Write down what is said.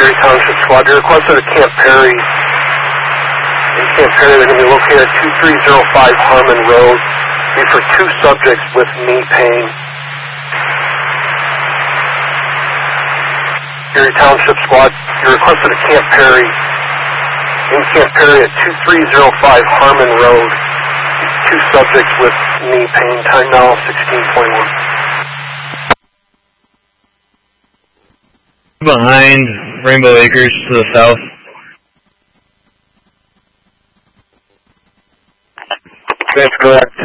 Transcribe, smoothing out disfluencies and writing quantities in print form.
Erie Township Squad. You requested at Camp Perry. In Camp Perry, they're going to be located at 2305 Harmon Road. Be for 2 subjects with knee pain. Erie Township Squad, you requested at Camp Perry. In Camp Perry at 2305 Harmon Road. 2 subjects with knee pain. Time now 16:21. Behind Rainbow Acres to the south. That's correct.